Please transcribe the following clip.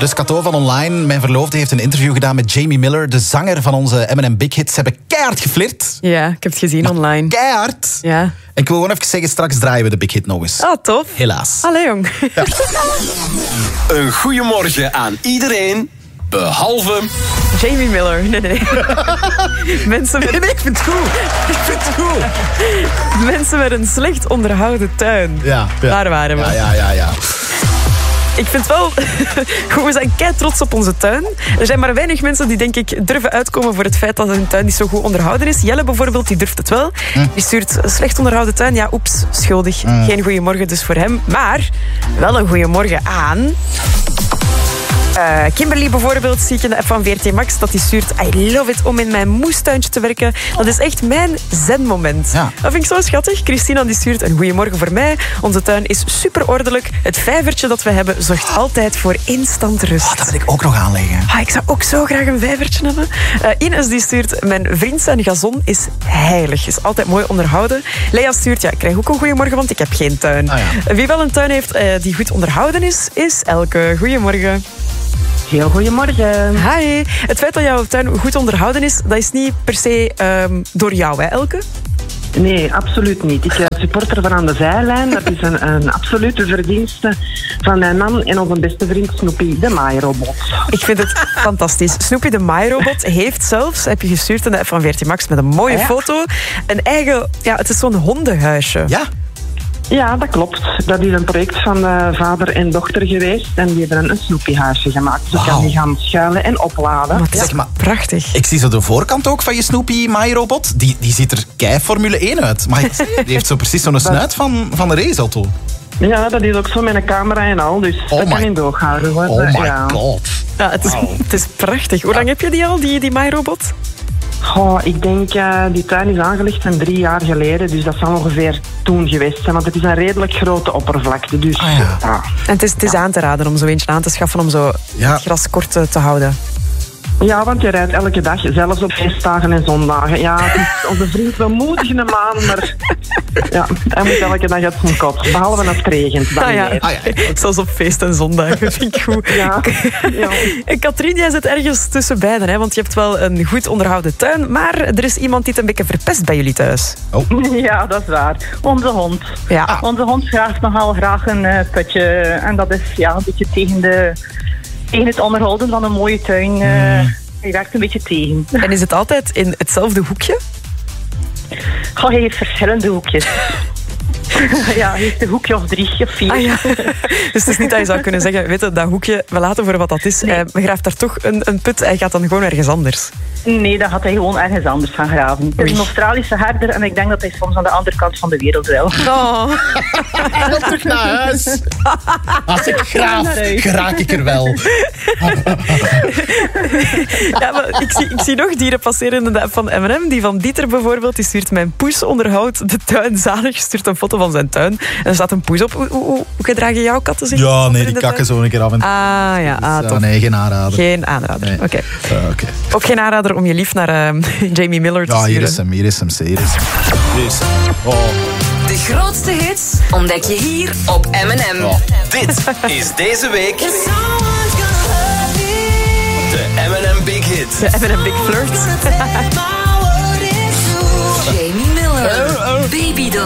Dus Cato van Online, mijn verloofde, heeft een interview gedaan met Jamie Miller, de zanger van onze M&M Big Hit. Ze hebben keihard geflirt. Ja, ik heb het gezien online. Keihard. Ja. En ik wil gewoon even zeggen, straks draaien we de Big Hit nog eens. Ah, tof. Helaas. Allee, jong. Ja. Een goeiemorgen aan iedereen, behalve... Jamie Miller. Nee. Mensen met... Nee, ik vind het goed. Ik vind het goed. Mensen met een slecht onderhouden tuin. Ja. Daar waren we. Ja. Ik vind wel... Goed, we zijn kei trots op onze tuin. Er zijn maar weinig mensen die, denk ik, durven uitkomen voor het feit dat hun tuin niet zo goed onderhouden is. Jelle bijvoorbeeld, die durft het wel. Die stuurt een slecht onderhouden tuin. Ja, oeps, schuldig. Geen goeiemorgen dus voor hem. Maar wel een goeiemorgen aan... Kimberly bijvoorbeeld, zie ik in de app van VRT Max, dat die stuurt: I love it om in mijn moestuintje te werken. Dat is echt mijn zenmoment. Ja. Dat vind ik zo schattig. Christina die stuurt: een goeiemorgen voor mij. Onze tuin is super ordelijk. Het vijvertje dat we hebben zorgt altijd voor instant rust. Dat wil ik ook nog aanleggen. Ik zou ook zo graag een vijvertje hebben. Ines die stuurt: mijn vriend zijn gazon is heilig. Is altijd mooi onderhouden. Lea stuurt: ik krijg ook een goeiemorgen, want ik heb geen tuin. Wie wel een tuin heeft die goed onderhouden is Elke. Goeiemorgen. Heel goedemorgen. Hi. Het feit dat jouw tuin goed onderhouden is, dat is niet per se door jou, hè, Elke? Nee, absoluut niet. Ik supporter van aan de zijlijn. Dat is een absolute verdienste van mijn man en onze beste vriend Snoopy, de maairobot. Ik vind het fantastisch. Snoopy, de maairobot, heeft zelfs, heb je gestuurd in de app van VRT Max met een mooie foto, een eigen, het is zo'n hondenhuisje. Ja, dat klopt. Dat is een project van vader en dochter geweest. En die hebben een Snoopy-huisje gemaakt. Ze kan die gaan schuilen en opladen. Maar het is prachtig. Ik zie zo de voorkant ook van je Snoopy maairobot. Die ziet er kei Formule 1 uit. Maar die heeft zo precies zo'n snuit van een raceauto. Ja, dat is ook zo met een camera en al. Dus dat kan in doorhouden worden. Oh my god. Ja, het is prachtig. Hoe lang heb je die al, die maairobot? Ik denk, die tuin is aangelegd 3 jaar geleden. Dus dat zal ongeveer toen geweest zijn. Want het is een redelijk grote oppervlakte. Dus, En het is aan te raden om zo eentje aan te schaffen om zo het gras kort te houden. Ja, want je rijdt elke dag, zelfs op feestdagen en zondagen. Ja, het is onze vriend, we moedigen hem aan, maar hij moet elke dag uit zijn kot. Behalve als het regent. Zelfs op feest en zondagen, vind ik goed. Ja. En Katrien, jij zit ergens tussen beiden, hè? Want je hebt wel een goed onderhouden tuin, maar er is iemand die het een beetje verpest bij jullie thuis. Ja, dat is waar. Onze hond. Ja. Onze hond vraagt nogal graag een putje. En dat is een beetje tegen het onderhouden van een mooie tuin. Hij werkt een beetje tegen. En is het altijd in hetzelfde hoekje? Hij heeft verschillende hoekjes. Hij heeft een hoekje of 3 of 4. Dus het is niet dat je zou kunnen zeggen, weet je, dat hoekje, we laten voor wat dat is. Nee. Hij graaft daar toch een put, hij gaat dan gewoon ergens anders. Nee, dan gaat hij gewoon ergens anders gaan graven. Het is een Australische herder en ik denk dat hij soms aan de andere kant van de wereld wil. Hij wil terug naar huis. Als ik graaf, geraak ik er wel. Maar ik zie nog dieren passeren in de app van M&M. Die van Dieter bijvoorbeeld, die stuurt: mijn poes onderhoudt de tuin zalig. Stuurt een foto van zijn tuin. En er staat een poes op. Hoe gedragen jouw katten zich? Ja, nee, die kakken zo een keer af en toe. Top. Nee, geen aanrader. Geen aanrader, nee. Oké. Ook geen aanrader om je lief naar Jamie Miller te sturen. Hier is hem. De grootste hits ontdek je hier op M&M. Dit is deze week de M&M Big Hit. De M&M Big Flirt. Jamie Miller, Baby Doll.